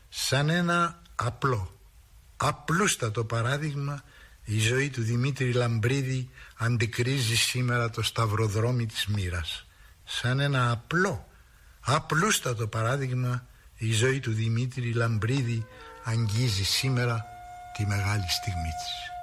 Σαν ένα απλούστατο παράδειγμα, η ζωή του Δημήτρη Λαμπρίδη αντικρίζει σήμερα το σταυροδρόμι της μοίρας. Σαν ένα απλούστατο παράδειγμα, η ζωή του Δημήτρη Λαμπρίδη αγγίζει σήμερα τη μεγάλη στιγμή της.